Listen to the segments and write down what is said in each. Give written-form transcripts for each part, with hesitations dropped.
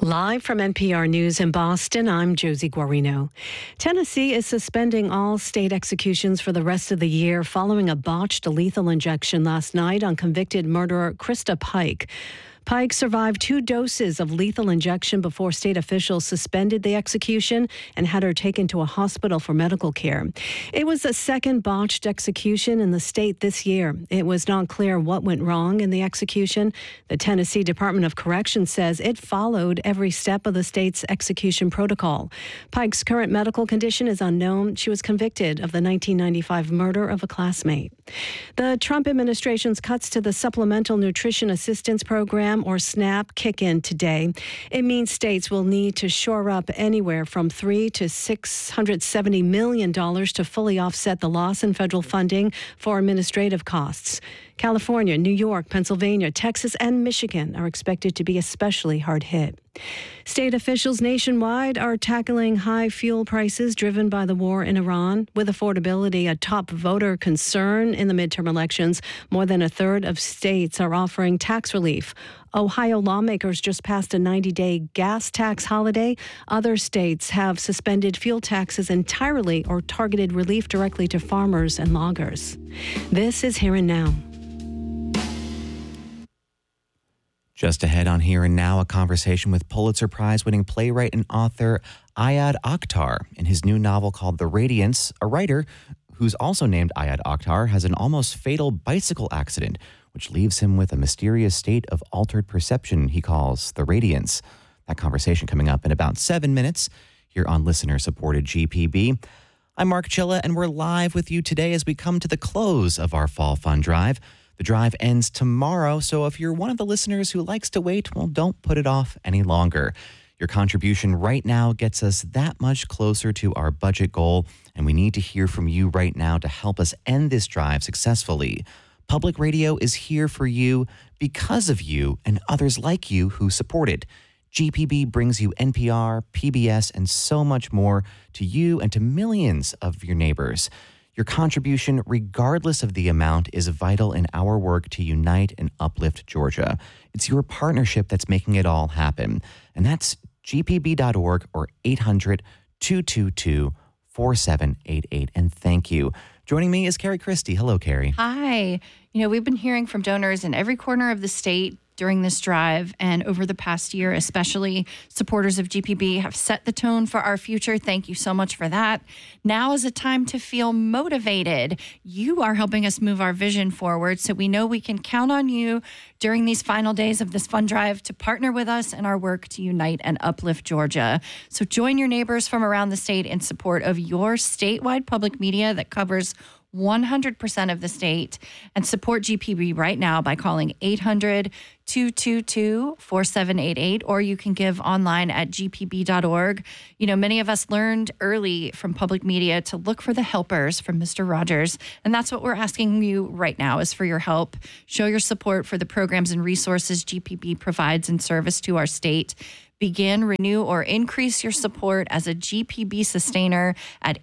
Live from NPR News in Boston, I'm Josie Guarino. Tennessee is suspending all state executions for the rest of the year following a botched lethal injection last night on convicted murderer Krista Pike. Pike survived 2 doses of lethal injection before state officials suspended the execution and had her taken to a hospital for medical care. It was the second botched execution in the state this year. It was not clear what went wrong in the execution. The Tennessee Department of Corrections says it followed every step of the state's execution protocol. Pike's current medical condition is unknown. She was convicted of the 1995 murder of a classmate. The Trump administration's cuts to the Supplemental Nutrition Assistance Program, or SNAP, kick in today. It means states will need to shore up anywhere from $300 to $670 million to fully offset the loss in federal funding for administrative costs. California, New York, Pennsylvania, Texas, and Michigan are expected to be especially hard hit. State officials nationwide are tackling high fuel prices driven by the war in Iran. With affordability a top voter concern in the midterm elections, more than a third of states are offering tax relief. Ohio lawmakers just passed a 90-day gas tax holiday. Other states have suspended fuel taxes entirely or targeted relief directly to farmers and loggers. This is Here and Now. Just ahead on Here and Now, a conversation with Pulitzer Prize-winning playwright and author Ayad Akhtar. In his new novel called The Radiance, a writer who's also named Ayad Akhtar has an almost fatal bicycle accident, which leaves him with a mysterious state of altered perception he calls the radiance. That conversation coming up in about 7 minutes here on listener-supported GPB. I'm Mark Chilla, and we're live with you today as we come to the close of our Fall Fun Drive. The drive ends tomorrow, so if you're one of the listeners who likes to wait, well, don't put it off any longer. Your contribution right now gets us that much closer to our budget goal, and we need to hear from you right now to help us end this drive successfully. Public radio is here for you because of you and others like you who support it. GPB brings you NPR, PBS, and so much more to you and to millions of your neighbors. Your contribution, regardless of the amount, is vital in our work to unite and uplift Georgia. It's your partnership that's making it all happen. And that's gpb.org or 800-222-4788. And thank you. Joining me is Carrie Christie. Hello, Carrie. Hi. We've been hearing from donors in every corner of the state during this drive, and over the past year, especially supporters of GPB have set the tone for our future. Thank you so much for that. Now is a time to feel motivated. You are helping us move our vision forward, so we know we can count on you during these final days of this fun drive to partner with us in our work to unite and uplift Georgia. So join your neighbors from around the state in support of your statewide public media that covers 100% of the state, and support GPB right now by calling 800-222-4788, or you can give online at gpb.org. Many of us learned early from public media to look for the helpers from Mr. Rogers, and that's what we're asking you right now is for your help. Show your support for the programs and resources GPB provides in service to our state. Begin, renew, or increase your support as a GPB sustainer at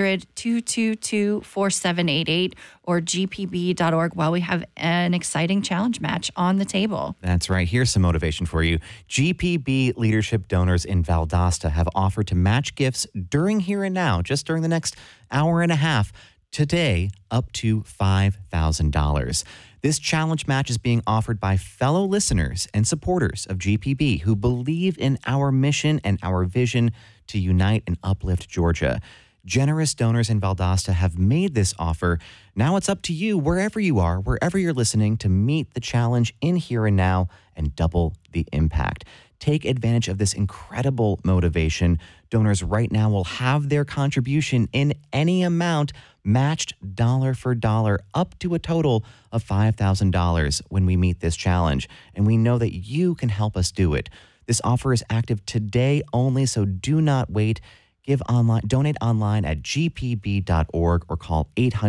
800-222-4788 or gpb.org while we have an exciting challenge match on the table. That's right. Here's some motivation for you. GPB leadership donors in Valdosta have offered to match gifts during Here and Now, just during the next hour and a half, today up to $5,000. This challenge match is being offered by fellow listeners and supporters of GPB who believe in our mission and our vision to unite and uplift Georgia. Generous donors in Valdosta have made this offer. Now it's up to you, wherever you are, wherever you're listening, to meet the challenge in Here and Now and double the impact. Take advantage of this incredible motivation. Donors right now will have their contribution in any amount matched dollar for dollar up to a total of $5,000 when we meet this challenge. And we know that you can help us do it. This offer is active today only, so do not wait. Donate online at gpb.org or call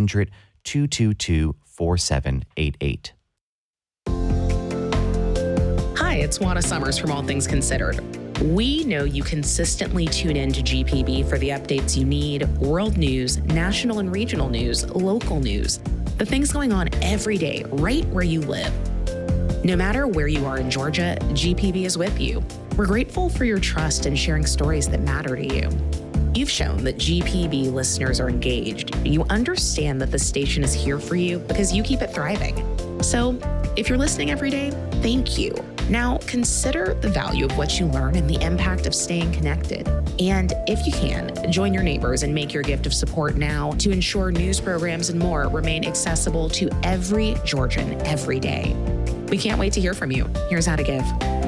800-222-4788. Hi, it's Wanda Summers from All Things Considered. We know you consistently tune in to GPB for the updates you need, world news, national and regional news, local news, the things going on every day right where you live. No matter where you are in Georgia, GPB is with you. We're grateful for your trust in sharing stories that matter to you. You've shown that GPB listeners are engaged. You understand that the station is here for you because you keep it thriving. So, if you're listening every day, thank you. Now, consider the value of what you learn and the impact of staying connected. And if you can, join your neighbors and make your gift of support now to ensure news programs and more remain accessible to every Georgian every day. We can't wait to hear from you. Here's how to give.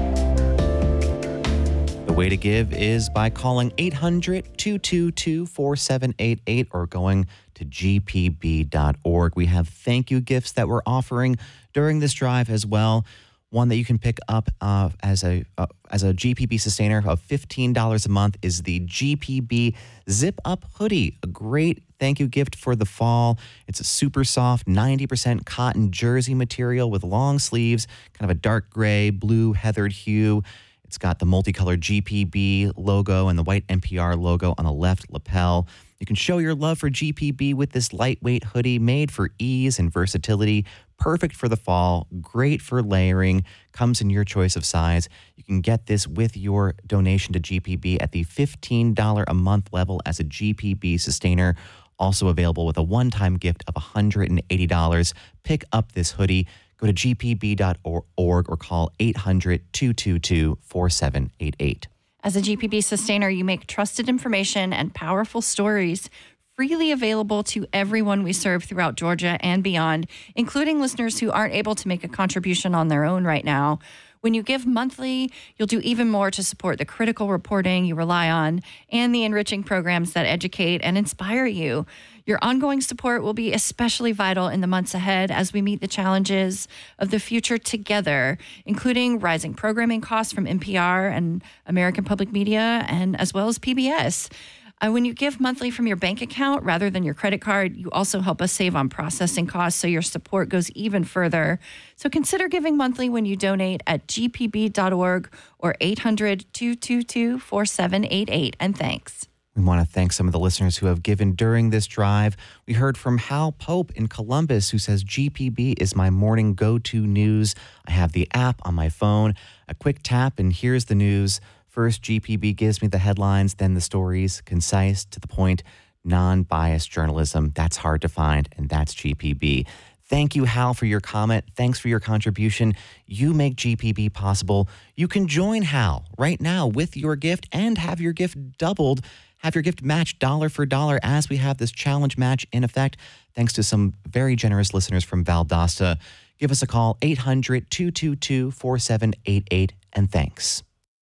The way to give is by calling 800-222-4788 or going to gpb.org. We have thank you gifts that we're offering during this drive as well. One that you can pick up as a GPB sustainer of $15 a month is the GPB Zip Up Hoodie, a great thank you gift for the fall. It's a super soft 90% cotton jersey material with long sleeves, kind of a dark gray, blue heathered hue. It's got the multicolored GPB logo and the white NPR logo on the left lapel. You can show your love for GPB with this lightweight hoodie made for ease and versatility. Perfect for the fall, great for layering, comes in your choice of size. You can get this with your donation to GPB at the $15 a month level as a GPB sustainer. Also available with a one-time gift of $180. Pick up this hoodie. Go to gpb.org or call 800-222-4788. As a GPB sustainer, you make trusted information and powerful stories freely available to everyone we serve throughout Georgia and beyond, including listeners who aren't able to make a contribution on their own right now. When you give monthly, you'll do even more to support the critical reporting you rely on and the enriching programs that educate and inspire you. Your ongoing support will be especially vital in the months ahead as we meet the challenges of the future together, including rising programming costs from NPR and American Public Media, and as well as PBS. When you give monthly from your bank account rather than your credit card, you also help us save on processing costs, so your support goes even further. So consider giving monthly when you donate at gpb.org or 800-222-4788. And thanks. We want to thank some of the listeners who have given during this drive. We heard from Hal Pope in Columbus, who says, GPB is my morning go-to news. I have the app on my phone. A quick tap, and here's the news. First, GPB gives me the headlines, then the stories, concise, to the point, non-biased journalism. That's hard to find, and that's GPB. Thank you, Hal, for your comment. Thanks for your contribution. You make GPB possible. You can join Hal right now with your gift and have your gift doubled. Have your gift matched dollar for dollar as we have this challenge match in effect, thanks to some very generous listeners from Valdosta. Give us a call, 800-222-4788, and thanks.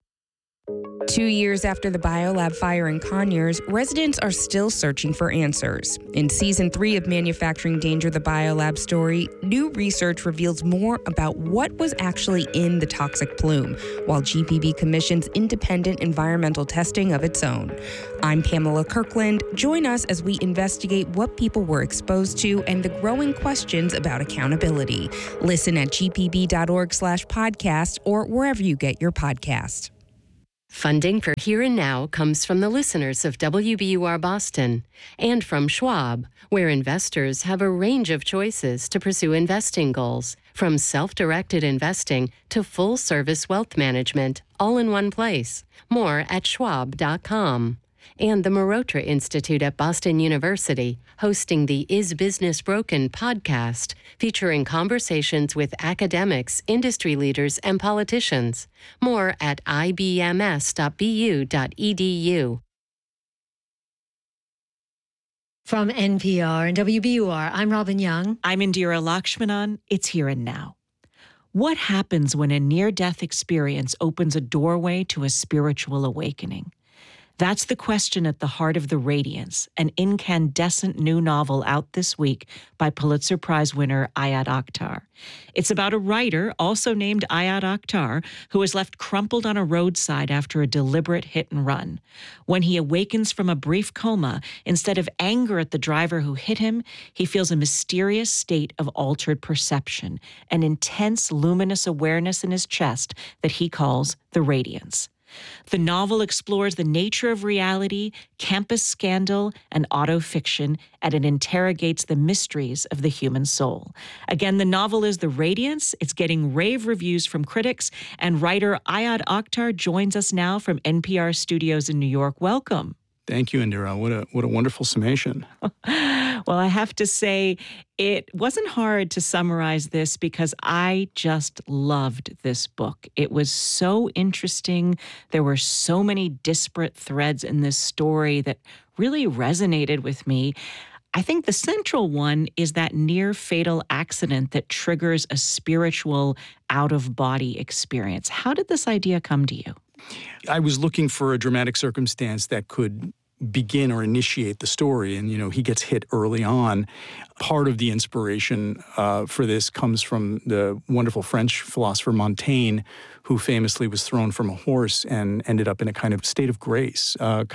2 years after the Biolab fire in Conyers, residents are still searching for answers. In Season 3 of Manufacturing Danger, the Biolab story, new research reveals more about what was actually in the toxic plume, while GPB commissions independent environmental testing of its own. I'm Pamela Kirkland. Join us as we investigate what people were exposed to and the growing questions about accountability. Listen at gpb.org/podcast or wherever you get your podcast. Funding for Here and Now comes from the listeners of WBUR Boston and from Schwab, where investors have a range of choices to pursue investing goals, from self-directed investing to full-service wealth management, all in one place. More at schwab.com. And the Marotra Institute at Boston University, hosting the Is Business Broken podcast, featuring conversations with academics, industry leaders, and politicians. More at ibms.bu.edu. From NPR and WBUR, I'm Robin Young. I'm Indira Lakshmanan. It's Here and Now. What happens when a near-death experience opens a doorway to a spiritual awakening? That's the question at the heart of The Radiance, an incandescent new novel out this week by Pulitzer Prize winner Ayad Akhtar. It's about a writer, also named Ayad Akhtar, who is left crumpled on a roadside after a deliberate hit and run. When he awakens from a brief coma, instead of anger at the driver who hit him, he feels a mysterious state of altered perception, an intense, luminous awareness in his chest that he calls the Radiance. The novel explores the nature of reality, campus scandal, and autofiction, and it interrogates the mysteries of the human soul. Again, the novel is The Radiance. It's getting rave reviews from critics, and writer Ayad Akhtar joins us now from NPR studios in New York. Welcome. Thank you, Indira. What a wonderful summation. Well, I have to say, it wasn't hard to summarize this because I just loved this book. It was so interesting. There were so many disparate threads in this story that really resonated with me. I think the central one is that near fatal accident that triggers a spiritual out-of-body experience. How did this idea come to you? I was looking for a dramatic circumstance that could begin or initiate the story, and he gets hit early on. Part of the inspiration for this comes from the wonderful French philosopher Montaigne, who famously was thrown from a horse and ended up in a kind of state of grace, a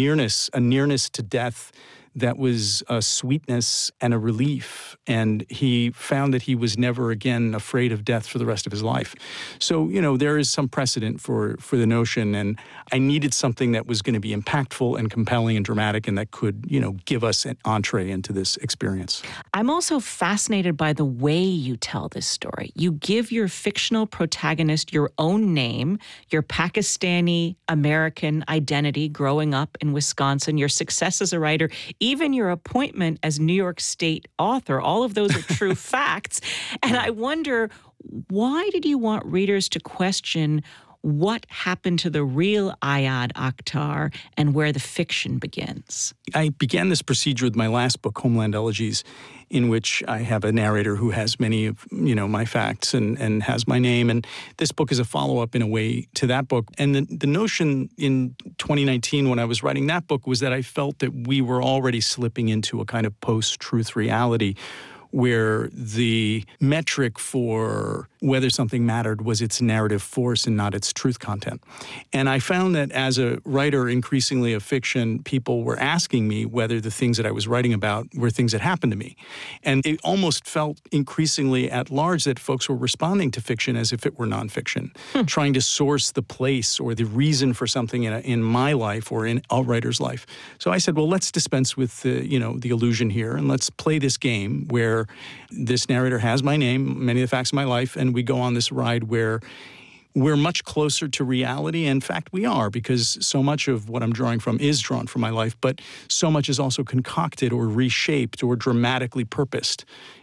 nearness to death that was a sweetness and a relief. And he found that he was never again afraid of death for the rest of his life. So, there is some precedent for the notion. And I needed something that was going to be impactful and compelling and dramatic and that could, give us an entree into this experience. I'm also fascinated by the way you tell this story. You give your fictional protagonist your own name, your Pakistani American identity growing up in Wisconsin, your success as a writer, even your appointment as New York State author. All of those are true facts. And I wonder, why did you want readers to question what happened to the real Ayad Akhtar and where the fiction begins? I began this procedure with my last book, Homeland Elegies, in which I have a narrator who has many of, my facts and has my name. And this book is a follow-up in a way to that book. And the notion in 2019 when I was writing that book was that I felt that we were already slipping into a kind of post-truth reality where the metric for whether something mattered was its narrative force and not its truth content. And I found that as a writer increasingly of fiction, people were asking me whether the things that I was writing about were things that happened to me. And it almost felt increasingly at large that folks were responding to fiction as if it were nonfiction, trying to source the place or the reason for something in my life or in a writer's life. So I said, well, let's dispense with the illusion here and let's play this game where this narrator has my name, many of the facts of my life, and we go on this ride where we're much closer to reality. In fact, we are, because so much of what I'm drawing from is drawn from my life, but so much is also concocted or reshaped or dramatically purposed.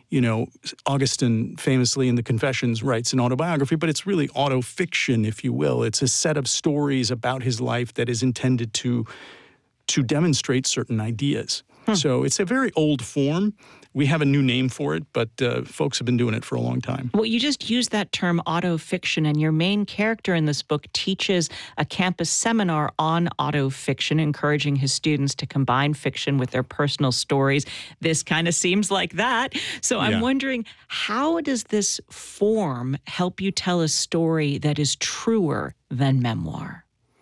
Augustine famously in the Confessions writes an autobiography, but it's really autofiction, if you will. It's a set of stories about his life that is intended to demonstrate certain ideas. So it's a very old form. We have a new name for it, but folks have been doing it for a long time. Well, you just used that term autofiction, and your main character in this book teaches a campus seminar on autofiction, encouraging his students to combine fiction with their personal stories. This kind of seems like that. So I'm wondering, how does this form help you tell a story that is truer than memoir?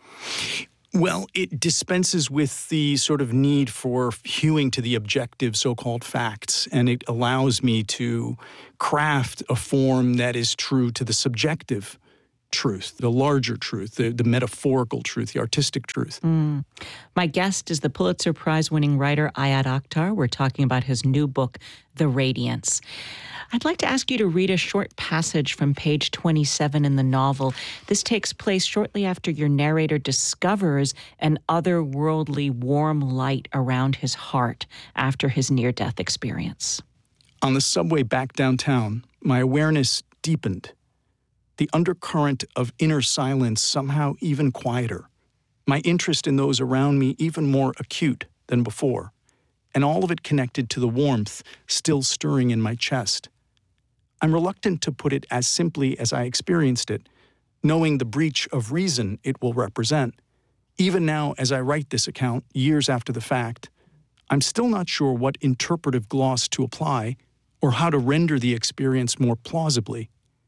Well, it dispenses with the sort of need for hewing to the objective so-called facts, and it allows me to craft a form that is true to the subjective truth, the larger truth, the metaphorical truth, the artistic truth. My guest is the Pulitzer Prize-winning writer Ayad Akhtar. We're talking about his new book, The Radiance. I'd like to ask you to read a short passage from page 27 in the novel. This takes place shortly after your narrator discovers an otherworldly warm light around his heart after his near-death experience. On the subway back downtown, my awareness deepened. The undercurrent of inner silence somehow even quieter. My interest in those around me even more acute than before. And all of it connected to the warmth still stirring in my chest. I'm reluctant to put it as simply as I experienced it, knowing the breach of reason it will represent. Even now, as I write this account, years after the fact, I'm still not sure what interpretive gloss to apply or how to render the experience more plausibly.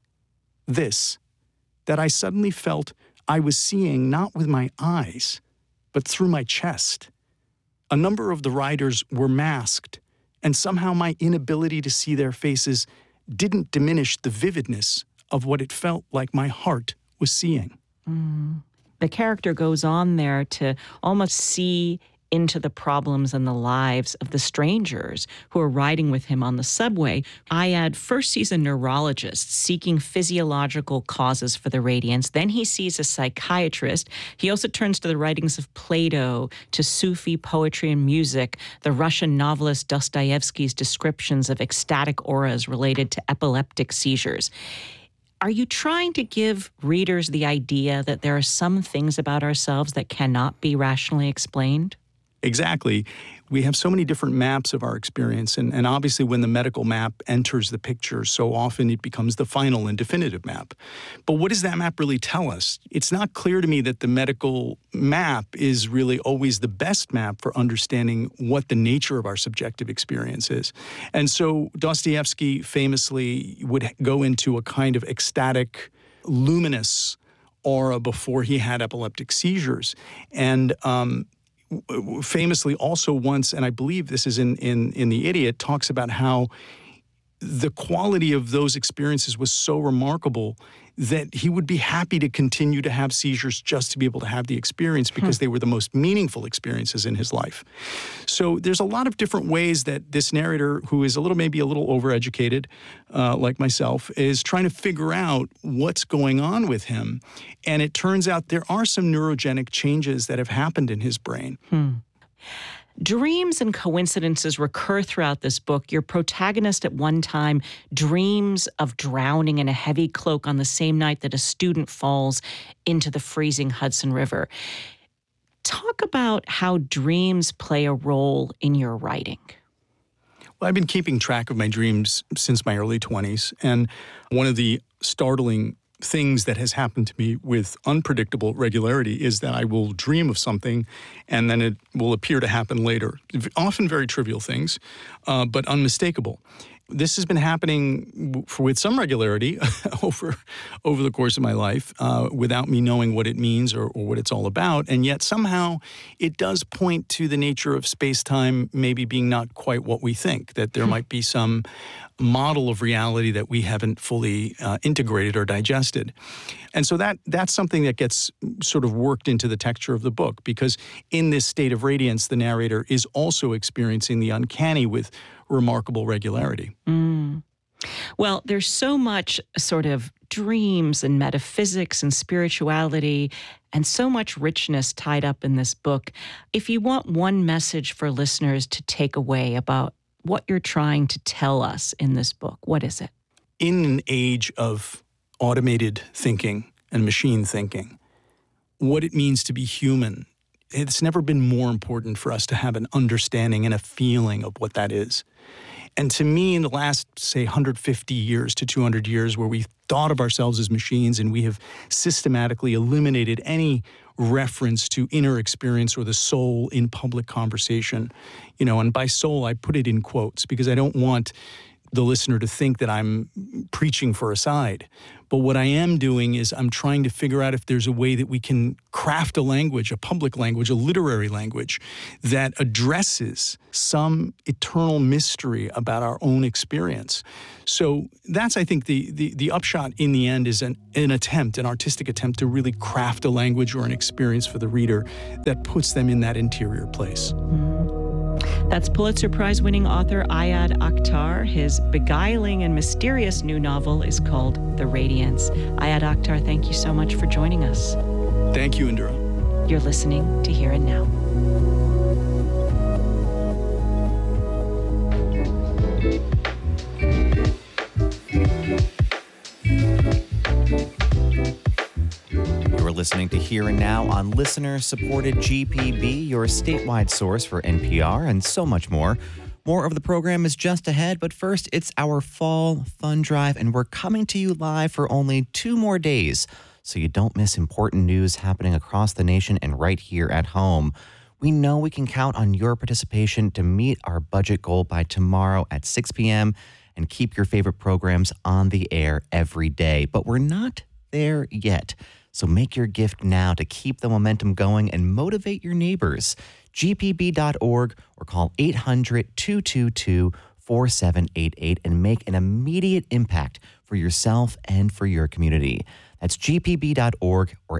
This, that I suddenly felt I was seeing not with my eyes, but through my chest. A number of the riders were masked, and somehow my inability to see their faces didn't diminish the vividness of what it felt like my heart was seeing. the character goes on there to almost see into the problems and the lives of the strangers who are riding with him on the subway. Ayad first sees a neurologist seeking physiological causes for the radiance. Then he sees a psychiatrist. He also turns to the writings of Plato, to Sufi poetry and music, the Russian novelist Dostoevsky's descriptions of ecstatic auras related to epileptic seizures. Are you trying to give readers the idea that there are some things about ourselves that cannot be rationally explained? Exactly. We have so many different maps of our experience, and obviously when the medical map enters the picture, so often it becomes the final and definitive map. But what does that map really tell us? It's not clear to me that the medical map is really always the best map for understanding what the nature of our subjective experience is. And so Dostoevsky famously would go into a kind of ecstatic, luminous aura before he had epileptic seizures. And famously also once, and I believe this is in The Idiot, talks about how the quality of those experiences was so remarkable that he would be happy to continue to have seizures just to be able to have the experience because they were the most meaningful experiences in his life. So there's a lot of different ways that this narrator, who is maybe a little overeducated, like myself, is trying to figure out what's going on with him. And it turns out there are some neurogenic changes that have happened in his brain. Dreams and coincidences recur throughout this book. Your protagonist at one time dreams of drowning in a heavy cloak on the same night that a student falls into the freezing Hudson River. Talk about how dreams play a role in your writing. Well, I've been keeping track of my dreams since my early 20s, and one of the startling things that has happened to me with unpredictable regularity is that I will dream of something and then it will appear to happen later. Often very trivial things, but unmistakable. This has been happening with some regularity over the course of my life without me knowing what it means or what it's all about. And yet somehow it does point to the nature of space-time maybe being not quite what we think, that there might be some model of reality that we haven't fully integrated or digested. And so that's something that gets sort of worked into the texture of the book, because in this state of radiance, the narrator is also experiencing the uncanny with remarkable regularity. Well, there's so much sort of dreams and metaphysics and spirituality and so much richness tied up in this book. If you want one message for listeners to take away about what you're trying to tell us in this book, what is it? In an age of automated thinking and machine thinking, what it means to be human, it's never been more important for us to have an understanding and a feeling of what that is. And to me, in the last, say, 150 years to 200 years, where we've thought of ourselves as machines and we have systematically eliminated any reference to inner experience or the soul in public conversation, and by soul, I put it in quotes because I don't want the listener to think that I'm preaching for a side. But what I am doing is I'm trying to figure out if there's a way that we can craft a language, a public language, a literary language that addresses some eternal mystery about our own experience. So that's, I think, the upshot in the end is an artistic attempt to really craft a language or an experience for the reader that puts them in that interior place. That's Pulitzer Prize-winning author Ayad Akhtar. His beguiling and mysterious new novel is called The Radiance. Ayad Akhtar, thank you so much for joining us. Thank you, Indira. You're listening to Here and Now. You're listening to Here and Now on listener-supported GPB, your statewide source for NPR and so much more. More of the program is just ahead, but first, it's our Fall Fun Drive, and we're coming to you live for only 2 more days, so you don't miss important news happening across the nation and right here at home. We know we can count on your participation to meet our budget goal by tomorrow at 6 p.m. and keep your favorite programs on the air every day, but we're not there yet. So make your gift now to keep the momentum going and motivate your neighbors. GPB.org or call 800-222-4700. 4788 and make an immediate impact for yourself and for your community. That's gpb.org or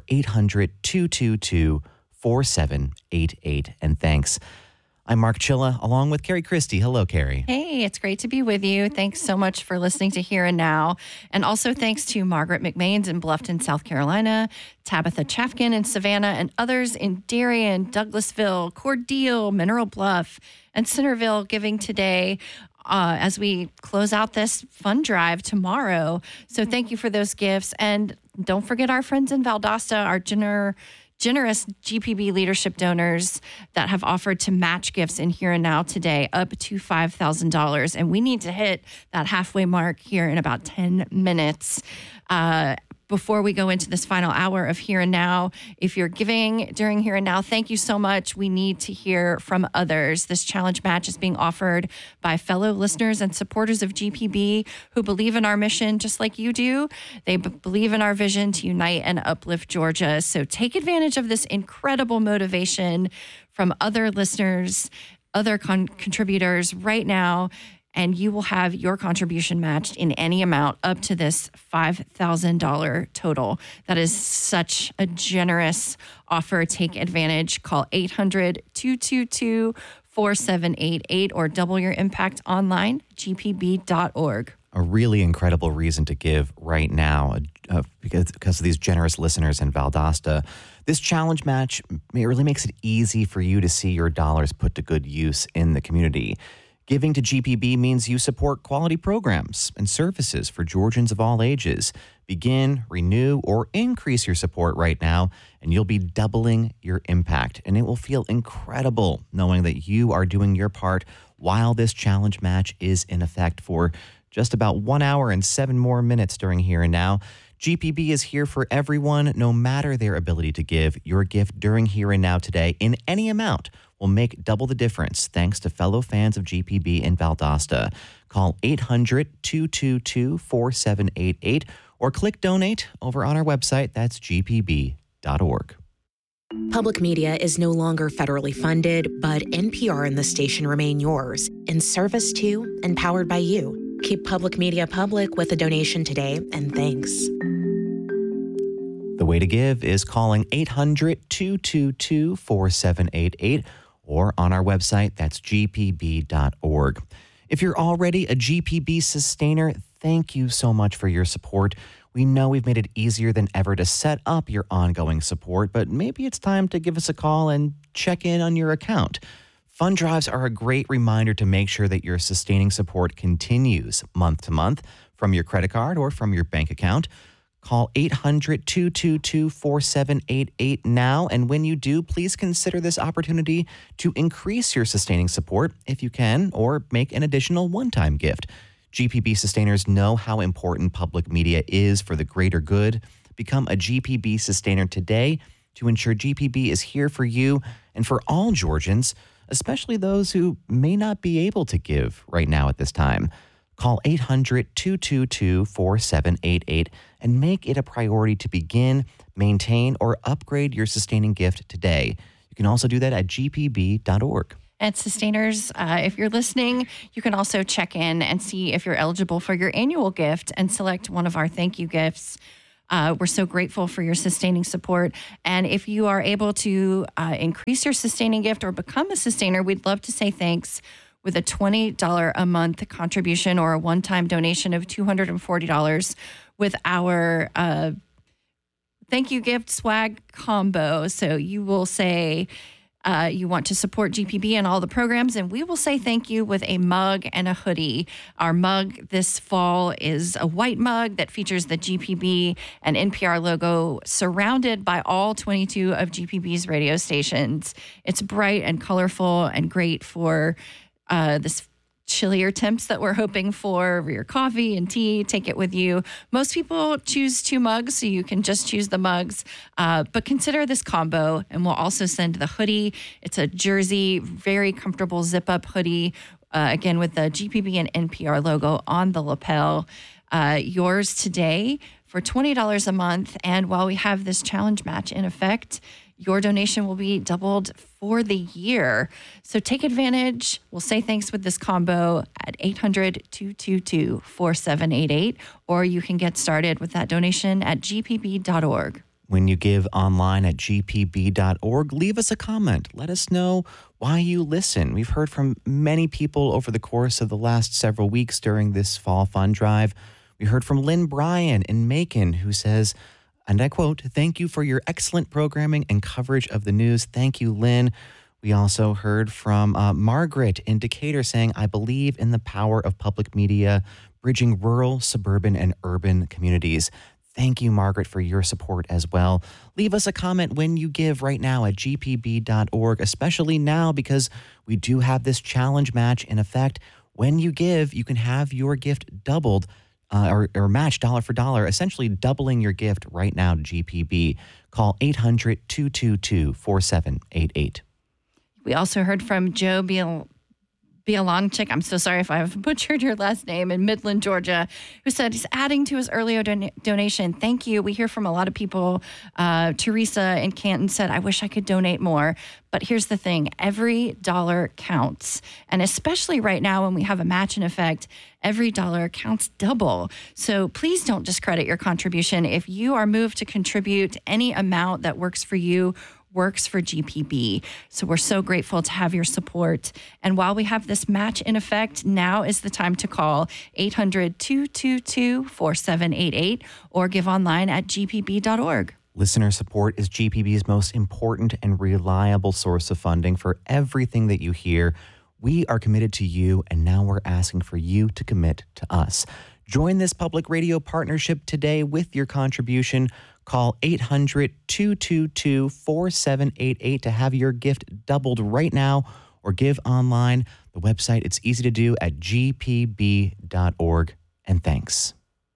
800-222-4788. And thanks. I'm Mark Chilla, along with Carrie Christie. Hello, Carrie. Hey, it's great to be with you. Thanks so much for listening to Here and Now. And also thanks to Margaret McMains in Bluffton, South Carolina, Tabitha Chafkin in Savannah, and others in Darien, Douglasville, Cordele, Mineral Bluff, and Centerville giving today as we close out this fund drive tomorrow. So thank you for those gifts. And don't forget our friends in Valdosta, our generous GPB leadership donors that have offered to match gifts in Here and Now today up to $5,000. And we need to hit that halfway mark here in about 10 minutes. Before we go into this final hour of Here and Now, if you're giving during Here and Now, thank you so much. We need to hear from others. This challenge match is being offered by fellow listeners and supporters of GPB who believe in our mission just like you do. They believe in our vision to unite and uplift Georgia. So take advantage of this incredible motivation from other listeners, other contributors right now, and you will have your contribution matched in any amount up to this $5,000 total. That is such a generous offer. Take advantage. Call 800-222-4788 or double your impact online, gpb.org. A really incredible reason to give right now because of these generous listeners in Valdosta. This challenge match really makes it easy for you to see your dollars put to good use in the community. Giving to GPB means you support quality programs and services for Georgians of all ages. Begin, renew, or increase your support right now, and you'll be doubling your impact. And it will feel incredible knowing that you are doing your part while this challenge match is in effect for just about 1 hour and 7 more minutes during Here and Now. GPB is here for everyone, no matter their ability to give. Your gift during Here and Now today in any amount will make double the difference thanks to fellow fans of GPB in Valdosta. Call 800-222-4788 or click donate over on our website. That's gpb.org. Public media is no longer federally funded, but NPR and the station remain yours, in service to and powered by you. Keep public media public with a donation today, and thanks. The way to give is calling 800-222-4788 or on our website, that's gpb.org. If you're already a GPB sustainer, thank you so much for your support. We know we've made it easier than ever to set up your ongoing support, but maybe it's time to give us a call and check in on your account. Fund drives are a great reminder to make sure that your sustaining support continues month to month from your credit card or from your bank account. Call 800-222-4788 now, and when you do, please consider this opportunity to increase your sustaining support if you can, or make an additional one-time gift. GPB sustainers know how important public media is for the greater good. Become a GPB sustainer today to ensure GPB is here for you and for all Georgians, especially those who may not be able to give right now at this time. Call 800-222-4788 and make it a priority to begin, maintain, or upgrade your sustaining gift today. You can also do that at gpb.org. And sustainers, if you're listening, you can also check in and see if you're eligible for your annual gift and select one of our thank you gifts. We're so grateful for your sustaining support. And if you are able to increase your sustaining gift or become a sustainer, we'd love to say thanks with a $20 a month contribution or a one-time donation of $240 with our thank you gift swag combo. So you will say you want to support GPB and all the programs, and we will say thank you with a mug and a hoodie. Our mug this fall is a white mug that features the GPB and NPR logo surrounded by all 22 of GPB's radio stations. It's bright and colorful and great for this chillier temps that we're hoping for your coffee and tea. Take it with you. Most people choose 2 mugs, so you can just choose the mugs. But consider this combo, and we'll also send the hoodie. It's a jersey, very comfortable zip-up hoodie, again with the GPB and NPR logo on the lapel. Yours today for $20 a month. And while we have this challenge match in effect, your donation will be doubled for the year. So take advantage. We'll say thanks with this combo at 800-222-4788, or you can get started with that donation at gpb.org. When you give online at gpb.org, leave us a comment. Let us know why you listen. We've heard from many people over the course of the last several weeks during this fall fund drive. We heard from Lynn Bryan in Macon, who says, and I quote, "Thank you for your excellent programming and coverage of the news." Thank you, Lynn. We also heard from Margaret in Decatur saying, "I believe in the power of public media, bridging rural, suburban, and urban communities." Thank you, Margaret, for your support as well. Leave us a comment when you give right now at gpb.org, especially now because we do have this challenge match in effect. When you give, you can have your gift doubled or matched dollar for dollar, essentially doubling your gift right now to GPB. Call 800-222-4788. We also heard from Joe Bialonchik, I'm so sorry if I've butchered your last name, in Midland, Georgia, who said he's adding to his earlier donation. Thank you. We hear from a lot of people. Teresa in Canton said, "I wish I could donate more." But here's the thing. Every dollar counts. And especially right now when we have a match in effect, every dollar counts double. So please don't discredit your contribution. If you are moved to contribute any amount that works for you, works for GPB. So we're so grateful to have your support. And while we have this match in effect, now is the time to call 800-222-4788 or give online at gpb.org. Listener support is GPB's most important and reliable source of funding for everything that you hear. We are committed to you, and now we're asking for you to commit to us. Join this public radio partnership today with your contribution. Call 800-222-4788 to have your gift doubled right now, or give online. The website, it's easy to do at gpb.org. And thanks.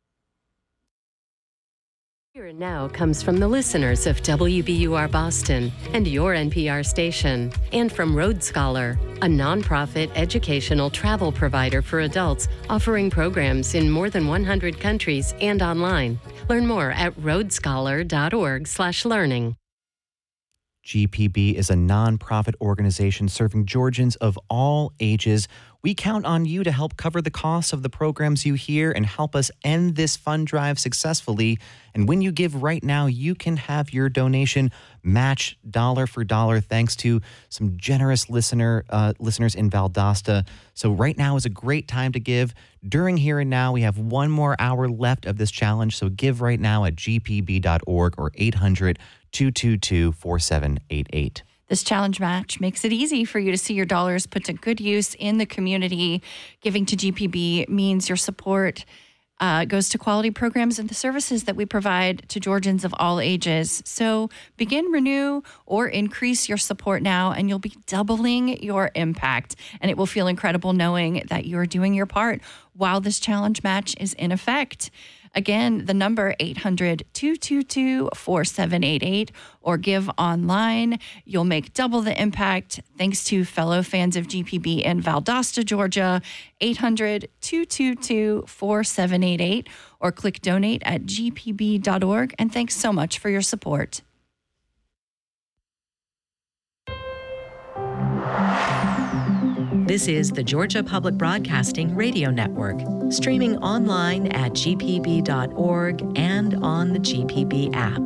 Here and Now comes from the listeners of WBUR Boston and your NPR station, and from Road Scholar, a nonprofit educational travel provider for adults offering programs in more than 100 countries and online. Learn more at roadscholar.org/learning. GPB is a nonprofit organization serving Georgians of all ages. We count on you to help cover the costs of the programs you hear and help us end this fund drive successfully. And when you give right now, you can have your donation match dollar for dollar thanks to some generous listeners in Valdosta. So right now is a great time to give. During Here and Now, we have one more hour left of this challenge. So give right now at gpb.org or 800-222-4788. This challenge match makes it easy for you to see your dollars put to good use in the community. Giving to GPB means your support goes to quality programs and the services that we provide to Georgians of all ages. So begin, renew, or increase your support now, and you'll be doubling your impact. And it will feel incredible knowing that you're doing your part while this challenge match is in effect. Again, the number 800-222-4788 or give online. You'll make double the impact thanks to fellow fans of GPB in Valdosta, Georgia. 800-222-4788 or click donate at gpb.org. And thanks so much for your support. This is the Georgia Public Broadcasting Radio Network, streaming online at gpb.org and on the GPB app.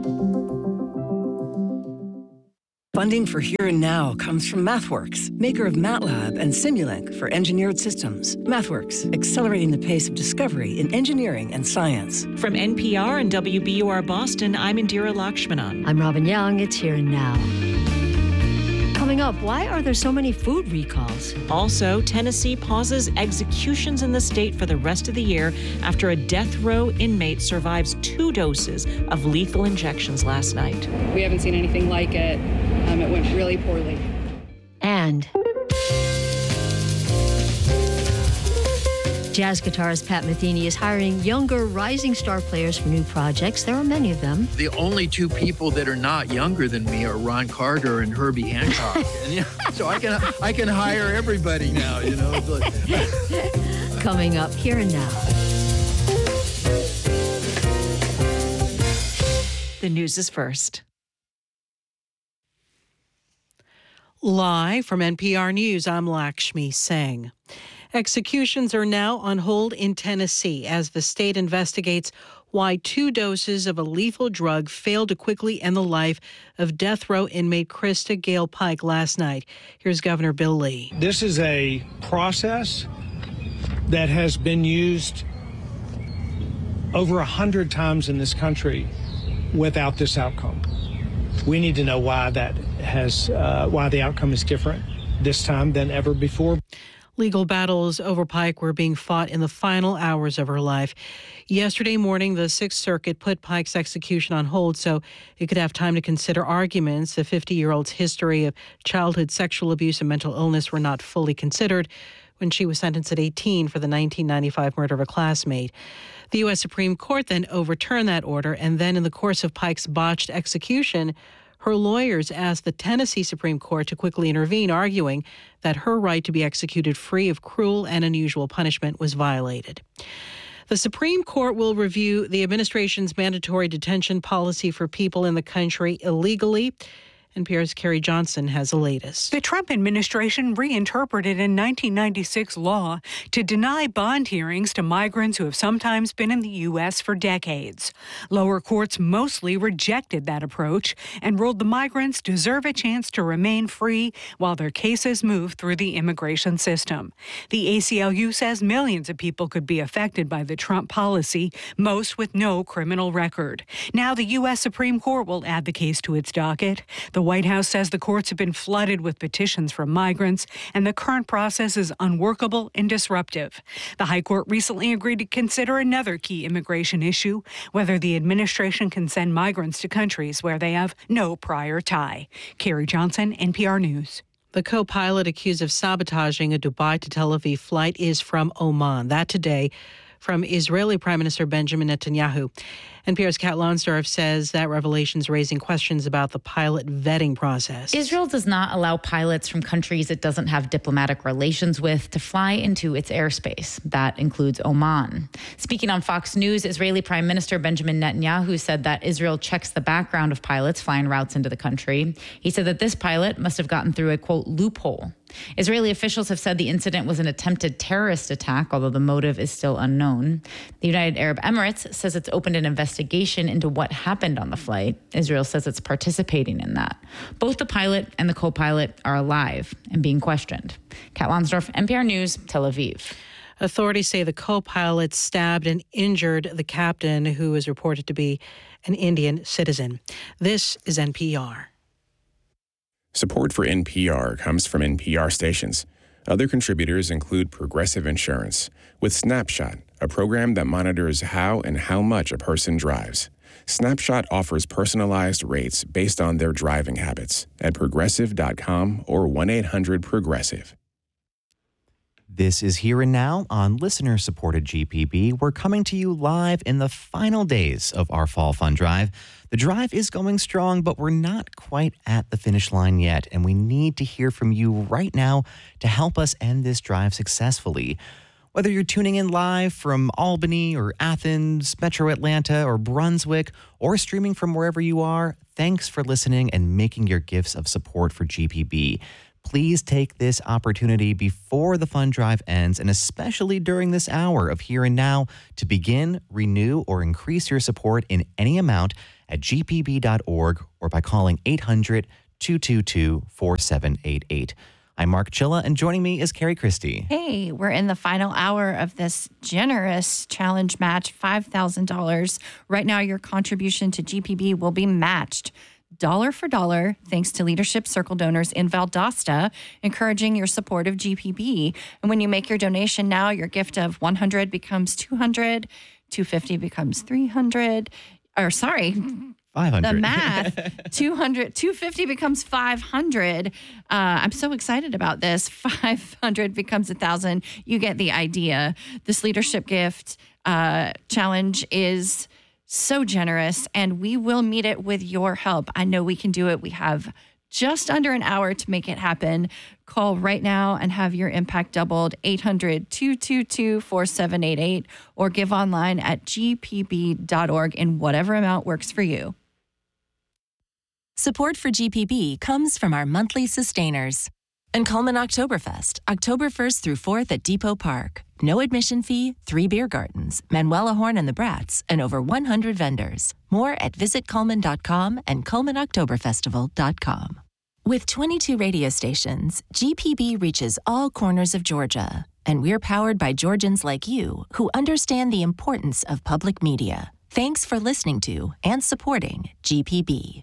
Funding for Here and Now comes from MathWorks, maker of MATLAB and Simulink for engineered systems. MathWorks, accelerating the pace of discovery in engineering and science. From NPR and WBUR Boston, I'm Indira Lakshmanan. I'm Robin Young. It's Here and Now. Coming up, why are there so many food recalls? Also, Tennessee pauses executions in the state for the rest of the year after a death row inmate survives 2 doses of lethal injections last night. We haven't seen anything like it. It went really poorly. And jazz guitarist Pat Metheny is hiring younger rising star players for new projects. There are many of them. The only 2 people that are not younger than me are Ron Carter and Herbie Hancock. And, so I can hire everybody now, Coming up Here and Now. the news is first. Live from NPR News, I'm Lakshmi Singh. Executions are now on hold in Tennessee as the state investigates why 2 doses of a lethal drug failed to quickly end the life of death row inmate Krista Gale Pike last night. Here's Governor Bill Lee. This is a process that has been used over 100 times in this country without this outcome. We need to know why why the outcome is different this time than ever before. Legal battles over Pike were being fought in the final hours of her life. Yesterday morning, the Sixth Circuit put Pike's execution on hold so it could have time to consider arguments. The 50-year-old's history of childhood sexual abuse and mental illness were not fully considered when she was sentenced at 18 for the 1995 murder of a classmate. The U.S. Supreme Court then overturned that order, and then in the course of Pike's botched execution, her lawyers asked the Tennessee Supreme Court to quickly intervene, arguing that her right to be executed free of cruel and unusual punishment was violated. The Supreme Court will review the administration's mandatory detention policy for people in the country illegally. NPR's Carrie Johnson has the latest. The Trump administration reinterpreted a 1996 law to deny bond hearings to migrants who have sometimes been in the U.S. for decades. Lower courts mostly rejected that approach and ruled the migrants deserve a chance to remain free while their cases move through the immigration system. The ACLU says millions of people could be affected by the Trump policy, most with no criminal record. Now the U.S. Supreme Court will add the case to its docket. The White House says the courts have been flooded with petitions from migrants, and the current process is unworkable and disruptive. The High Court recently agreed to consider another key immigration issue, whether the administration can send migrants to countries where they have no prior tie. Carrie Johnson, NPR News. The co-pilot accused of sabotaging a Dubai to Tel Aviv flight is from Oman. That today from Israeli Prime Minister Benjamin Netanyahu. NPR's Kat Lonsdorf says that revelation is raising questions about the pilot vetting process. Israel does not allow pilots from countries it doesn't have diplomatic relations with to fly into its airspace. That includes Oman. Speaking on Fox News, Israeli Prime Minister Benjamin Netanyahu said that Israel checks the background of pilots flying routes into the country. He said that this pilot must have gotten through a, quote, loophole. Israeli officials have said the incident was an attempted terrorist attack, although the motive is still unknown. The United Arab Emirates says it's opened an investigation into what happened on the flight. Israel says it's participating in that. Both the pilot and the co-pilot are alive and being questioned. Kat Lonsdorf, NPR News, Tel Aviv. Authorities say the co-pilot stabbed and injured the captain, who is reported to be an Indian citizen. This is NPR. Support for NPR comes from NPR stations. Other contributors include Progressive Insurance, with Snapshot, a program that monitors how and how much a person drives. Snapshot offers personalized rates based on their driving habits at progressive.com or 1-800-PROGRESSIVE. This is Here and Now on listener-supported GPB. We're coming to you live in the final days of our Fall Fun Drive. The drive is going strong, but we're not quite at the finish line yet, and we need to hear from you right now to help us end this drive successfully. Whether you're tuning in live from Albany or Athens, Metro Atlanta or Brunswick, or streaming from wherever you are, thanks for listening and making your gifts of support for GPB. Please take this opportunity before the fun drive ends, and especially during this hour of Here and Now, to begin, renew, or increase your support in any amount at gpb.org or by calling 800-222-4788. I'm Mark Chilla, and joining me is Carrie Christie. Hey, we're in the final hour of this generous challenge match, $5,000. Right now, your contribution to GPB will be matched dollar for dollar, thanks to Leadership Circle donors in Valdosta, encouraging your support of GPB. And when you make your donation now, your gift of $100 becomes $200, $250 becomes $300, or sorry, $500. The math, $250 becomes $500. I'm so excited about this. $500 becomes $1,000. You get the idea. This leadership gift challenge is so generous, and we will meet it with your help. I know we can do it. We have just under an hour to make it happen. Call right now and have your impact doubled, 800-222-4788, or give online at gpb.org in whatever amount works for you. Support for GPB comes from our monthly sustainers. And Coleman Oktoberfest, October 1st through 4th at Depot Park. No admission fee, 3 beer gardens, Manuela Horn and the Brats, and over 100 vendors. More at visitcoleman.com and ColemanOctoberFestival.com. With 22 radio stations, GPB reaches all corners of Georgia. And we're powered by Georgians like you who understand the importance of public media. Thanks for listening to and supporting GPB.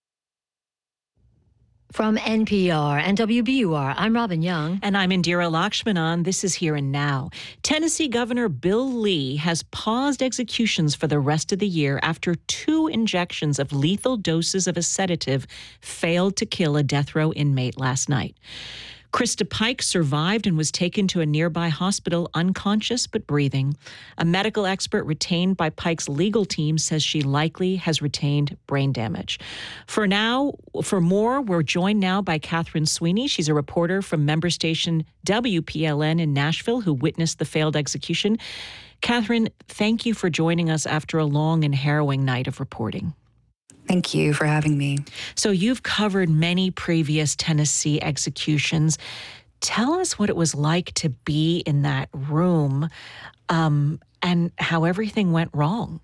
From NPR and WBUR, I'm Robin Young. And I'm Indira Lakshmanan. This is Here and Now. Tennessee Governor Bill Lee has paused executions for the rest of the year after 2 injections of lethal doses of a sedative failed to kill a death row inmate last night. Krista Pike survived and was taken to a nearby hospital unconscious but breathing. A medical expert retained by Pike's legal team says she likely has retained brain damage. For more, we're joined now by Catherine Sweeney. She's a reporter from member station WPLN in Nashville who witnessed the failed execution. Catherine, thank you for joining us after a long and harrowing night of reporting. Thank you for having me. So you've covered many previous Tennessee executions. Tell us what it was like to be in that room and how everything went wrong.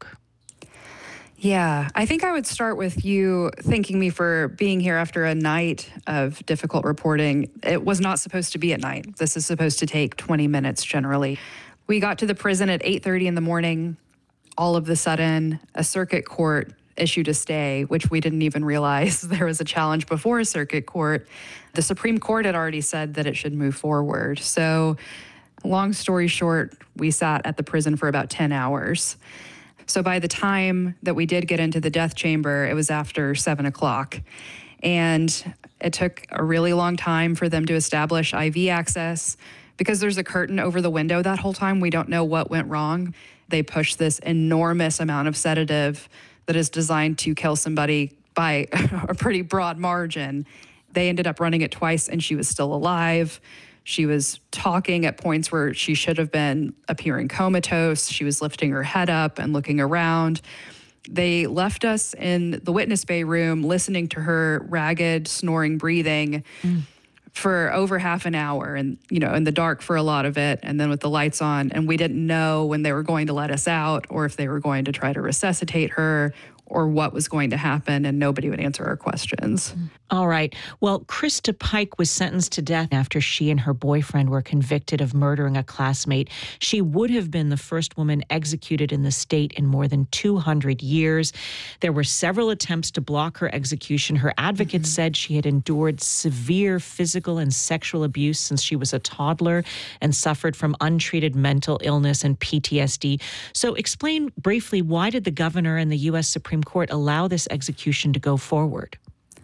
Yeah, I think I would start with you thanking me for being here after a night of difficult reporting. It was not supposed to be at night. This is supposed to take 20 minutes generally. We got to the prison at 8:30 in the morning. All of a sudden, a circuit court issued a stay, which we didn't even realize there was a challenge before a circuit court. The Supreme Court had already said that it should move forward. So long story short, we sat at the prison for about 10 hours. So by the time that we did get into the death chamber, it was after 7 o'clock. And it took a really long time for them to establish IV access. Because there's a curtain over the window that whole time, we don't know what went wrong. They pushed this enormous amount of sedative that is designed to kill somebody by a pretty broad margin. They ended up running it twice and she was still alive. She was talking at points where she should have been appearing comatose. She was lifting her head up and looking around. They left us in the witness bay room listening to her ragged, snoring breathing for over half an hour and, in the dark for a lot of it and then with the lights on. And we didn't know when they were going to let us out or if they were going to try to resuscitate her or what was going to happen, and nobody would answer our questions. All right. Well, Krista Pike was sentenced to death after she and her boyfriend were convicted of murdering a classmate. She would have been the first woman executed in the state in more than 200 years. There were several attempts to block her execution. Her advocates said she had endured severe physical and sexual abuse since she was a toddler and suffered from untreated mental illness and PTSD. So explain briefly, why did the governor and the U.S. Supreme Court allow this execution to go forward?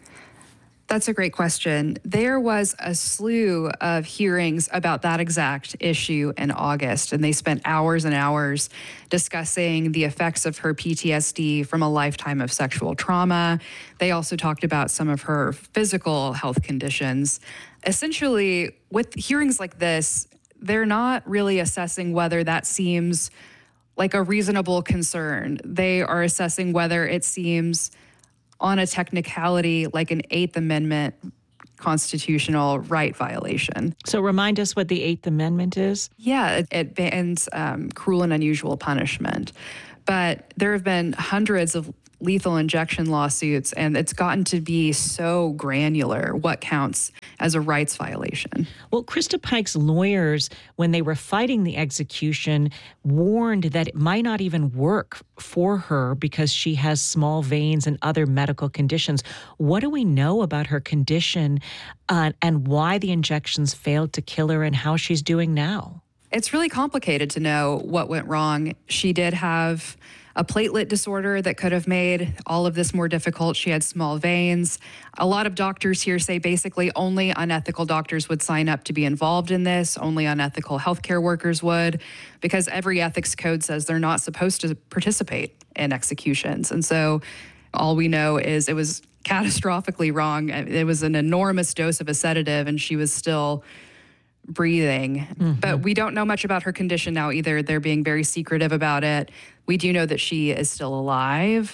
That's a great question. There was a slew of hearings about that exact issue in August, and they spent hours and hours discussing the effects of her PTSD from a lifetime of sexual trauma. They also talked about some of her physical health conditions. Essentially, with hearings like this, they're not really assessing whether that seems like a reasonable concern. They are assessing whether it seems on a technicality like an Eighth Amendment constitutional right violation. So remind us what the Eighth Amendment is. Yeah, it bans cruel and unusual punishment. But there have been hundreds of lethal injection lawsuits, and it's gotten to be so granular what counts as a rights violation. Well, Krista Pike's lawyers, when they were fighting the execution, warned that it might not even work for her because she has small veins and other medical conditions. What do we know about her condition and why the injections failed to kill her and how she's doing now? It's really complicated to know what went wrong. She did have a platelet disorder that could have made all of this more difficult. She had small veins. A lot of doctors here say basically only unethical doctors would sign up to be involved in this. Only unethical healthcare workers would, because every ethics code says they're not supposed to participate in executions. And so all we know is it was catastrophically wrong. It was an enormous dose of a sedative, and she was still breathing. But we don't know much about her condition now either. They're being very secretive about it. We do know that she is still alive.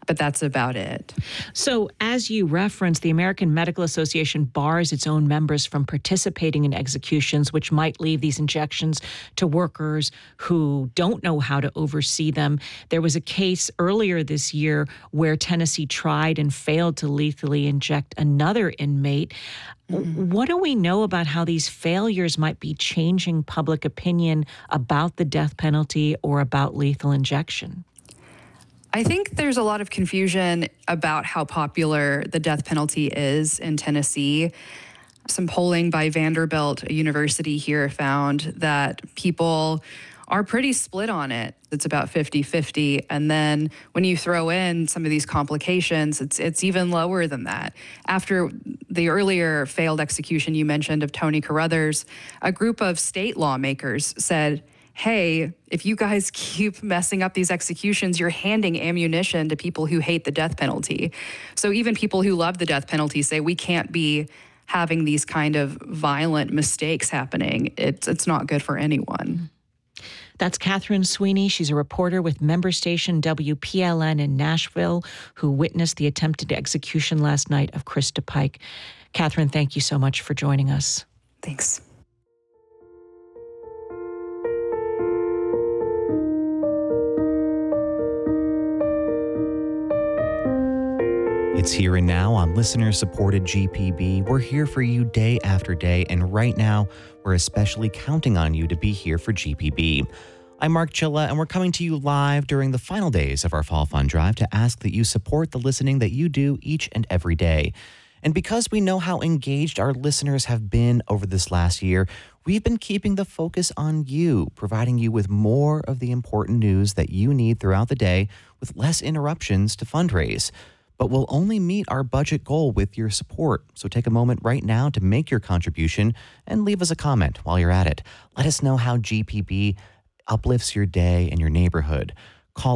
but that's about it. So, as you referenced, the American Medical Association bars its own members from participating in executions, which might leave these injections to workers who don't know how to oversee them. There was a case earlier this year where Tennessee tried and failed to lethally inject another inmate. What do we know about how these failures might be changing public opinion about the death penalty or about lethal injection? I think there's a lot of confusion about how popular the death penalty is in Tennessee. Some polling by Vanderbilt, a university here, found that people are pretty split on it. It's about 50-50. And then when you throw in some of these complications, it's even lower than that. After the earlier failed execution you mentioned of Tony Carruthers, a group of state lawmakers said, hey, if you guys keep messing up these executions, you're handing ammunition to people who hate the death penalty. So even people who love the death penalty say we can't be having these kind of violent mistakes happening. It's not good for anyone. That's Catherine Sweeney. She's a reporter with member station WPLN in Nashville who witnessed the attempted execution last night of Krista Pike. Catherine, thank you so much for joining us. Thanks. It's Here and Now on listener-supported GPB. We're here for you day after day, and right now, we're especially counting on you to be here for GPB. I'm Mark Chilla, and we're coming to you live during the final days of our Fall Fund Drive to ask that you support the listening that you do each and every day. And because we know how engaged our listeners have been over this last year, we've been keeping the focus on you, providing you with more of the important news that you need throughout the day with less interruptions to fundraise. But we'll only meet our budget goal with your support. So take a moment right now to make your contribution and leave us a comment while you're at it. Let us know how GPB uplifts your day and your neighborhood. Call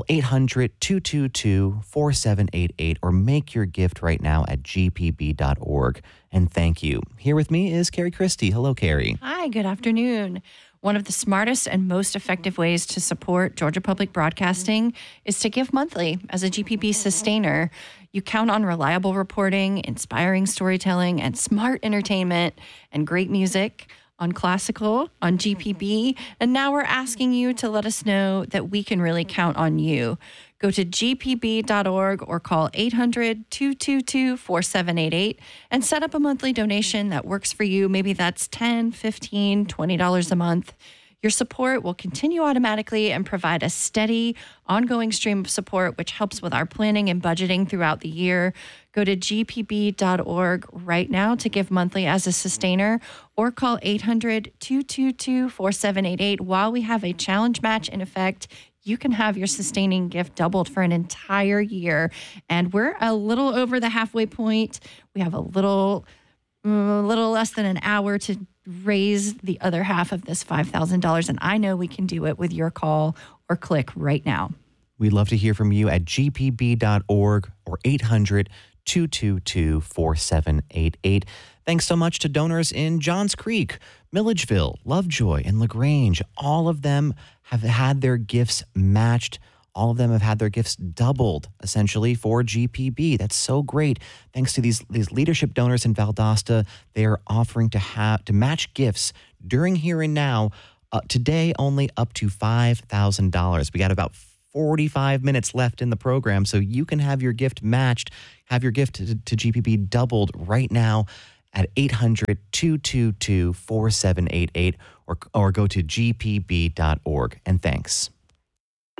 800-222-4788 or make your gift right now at gpb.org. And thank you. Here with me is Carrie Christie. Hello, Carrie. Hi, good afternoon. One of the smartest and most effective ways to support Georgia Public Broadcasting is to give monthly as a GPB sustainer. You count on reliable reporting, inspiring storytelling, and smart entertainment and great music on Classical, on GPB. And now we're asking you to let us know that we can really count on you. Go to gpb.org or call 800-222-4788 and set up a monthly donation that works for you. Maybe that's $10, $15, $20 a month. Your support will continue automatically and provide a steady, ongoing stream of support, which helps with our planning and budgeting throughout the year. Go to gpb.org right now to give monthly as a sustainer or call 800-222-4788. While we have a challenge match in effect, you can have your sustaining gift doubled for an entire year. And we're a little over the halfway point. We have a little less than an hour to raise the other half of this $5,000. And I know we can do it with your call or click right now. We'd love to hear from you at gpb.org or 800-222-4788. Thanks so much to donors in Johns Creek, Milledgeville, Lovejoy, and LaGrange. All of them have had their gifts matched. All of them have had their gifts doubled, essentially, for GPB. That's so great. Thanks to these leadership donors in Valdosta, they are offering to match gifts during Here and Now. Today, only up to $5,000. We got about 45 minutes left in the program, so you can have your gift matched, have your gift to GPB doubled right now at 800-222-4788 or go to gpb.org. And thanks.